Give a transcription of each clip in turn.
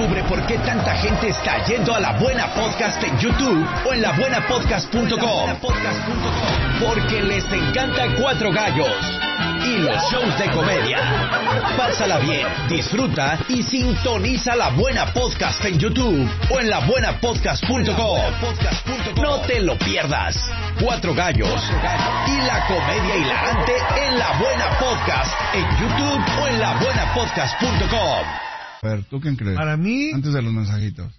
Descubre por qué tanta gente está yendo a La Buena Podcast en YouTube o en labuenapodcast.com. Porque les encanta Cuatro Gallos y los shows de comedia. Pásala bien, disfruta y sintoniza La Buena Podcast en YouTube o en labuenapodcast.com. No te lo pierdas. Cuatro Gallos y la comedia hilarante en La Buena Podcast en YouTube o en labuenapodcast.com. A ver, ¿tú quién crees? Para mí... Antes de los mensajitos.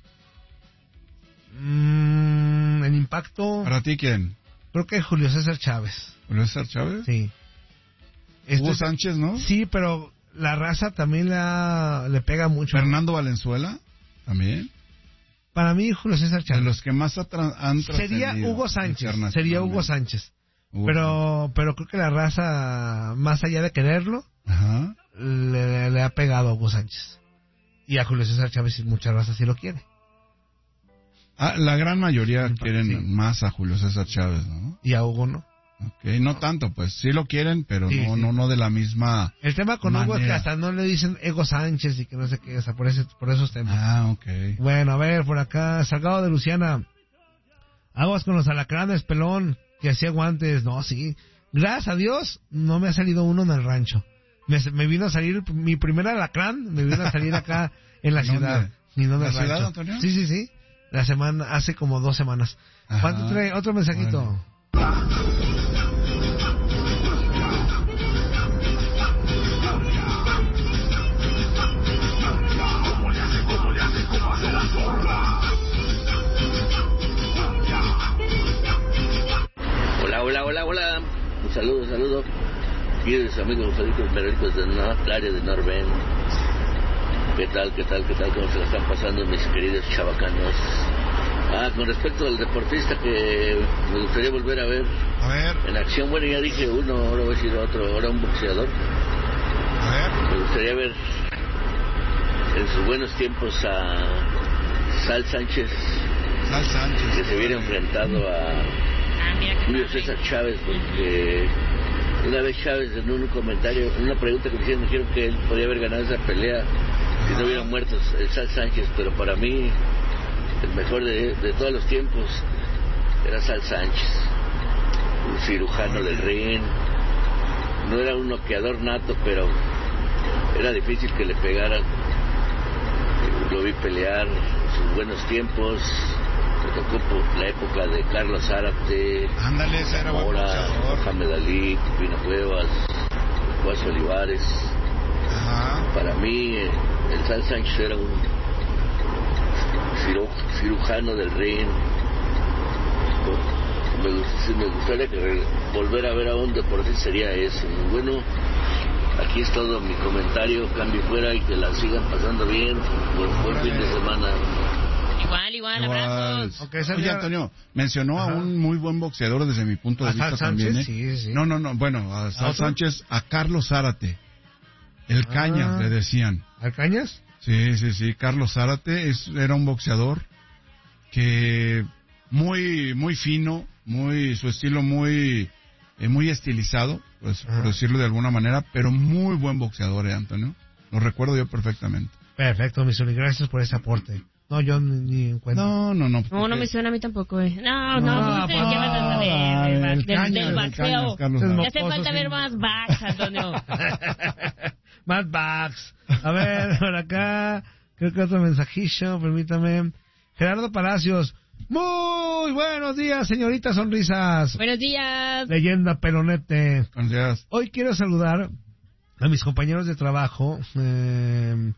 El impacto... ¿Para ti quién? Creo que Julio César Chávez. ¿Julio César Chávez? Sí. Hugo Sánchez, ¿no? Sí, pero la raza también le pega mucho. ¿Fernando Valenzuela? ¿También? Para mí, Julio César Chávez. De los que más han trascendido. Sería Hugo Sánchez. Pero creo que la raza, más allá de quererlo, ajá, le ha pegado a Hugo Sánchez. Y a Julio César Chávez mucha raza sí lo quiere. La gran mayoría quieren sí. más a Julio César Chávez, ¿no? Y a Hugo no. Okay, no tanto, pues sí lo quieren, pero sí, no de la misma. El tema con manera. Hugo es que hasta no le dicen Ego Sánchez y que no sé qué, o sea, por esos temas. Ah, ok. Bueno, a ver, por acá, Salgado de Luciana. Aguas con los alacranes, pelón, que hacía guantes. No, sí. Gracias a Dios, no me ha salido uno en el rancho. Me vino a salir, mi primer alacrán, me vino a salir acá en la ciudad. Y no en el rancho. ¿Ciudad, Antonio? Sí. Hace como 2 semanas. Ajá. ¿Cuánto trae? Otro mensajito. Bueno. Hola. Un saludo. Queridos amigos médicos del área de Norben. ¿Qué tal? ¿Cómo se la están pasando mis queridos chavacanos? Con respecto al deportista que me gustaría volver a ver en acción, bueno, ya dije uno, ahora voy a decir otro, ahora un boxeador. Me gustaría ver en sus buenos tiempos a Sal Sánchez, que se hubiera enfrentado a Julio César Chávez, porque una vez Chávez en un comentario, en una pregunta que me hicieron, dijeron que él podía haber ganado esa pelea si no hubieran muerto el Sal Sánchez, pero para mí el mejor de todos los tiempos era Sal Sánchez, un cirujano del ring. No era un noqueador nato, pero era difícil que le pegaran. Lo vi pelear en sus buenos tiempos. Me tocó la época de Carlos Zárate, ándale, ese era buen boxeador. Mohamed Ali, Pino Cuevas, Juan Olivares. Ajá. Para mí el Sal Sánchez era un cirujano del ring. Me gustaría volver a ver a un deportista, sería eso. Bueno, aquí es todo mi comentario. Cambio fuera y que la sigan pasando bien. Buen fin de semana. Igual, abrazos. Okay, oye, Antonio, mencionó a un muy buen boxeador desde mi punto de vista también. Sí. No, bueno, a Sal Sánchez, a Carlos Zárate. El Cañas, le decían. ¿Al Cañas? Sí, Carlos Zárate era un boxeador que muy fino, su estilo muy estilizado, pues, por decirlo de alguna manera, pero muy buen boxeador, Antonio. Lo recuerdo yo perfectamente. Perfecto, Misuli, gracias por ese aporte. No, yo ni encuentro. No. No me suena a mí tampoco, No, ¿qué vas a saber? Del boxeo. Ya hace falta ver más backs, Antonio. Más backs. A ver, por acá, creo que otro mensajillo, permítame. Gerardo Palacios. Muy buenos días, señorita Sonrisas. Buenos días. Leyenda Pelonete. Buenos días. Hoy quiero saludar a mis compañeros de trabajo en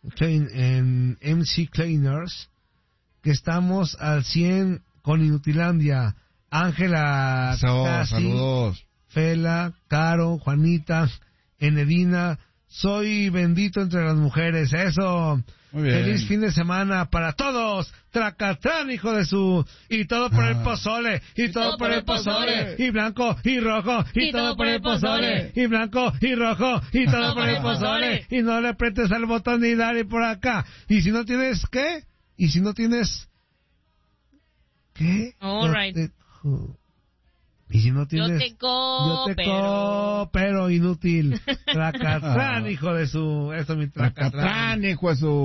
MC Cleaners, que estamos al 100 con Inutilandia. Ángela, saludos. Fela, Caro, Juanita, Enedina. Soy bendito entre las mujeres. Eso. Muy bien. Feliz fin de semana para todos. Tracatrán, hijo de su. Y todo por el pozole. Y todo por el pozole. Y blanco y rojo. Y todo por el pozole. Y blanco y rojo. Y todo por el pozole. Y no le apretes al botón ni dale por acá. Y si no tienes, ¿qué? Y si no tienes, ¿qué? All right. Y si no tienes... Yo te pero inútil. Tracatrán, hijo de su... Eso es mi tracatrán. Hijo de su...